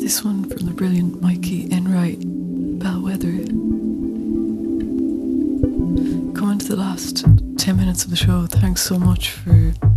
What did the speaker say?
This one from the brilliant Mikey Enright, Bellwether. Coming to the last 10 minutes of the show. Thanks so much for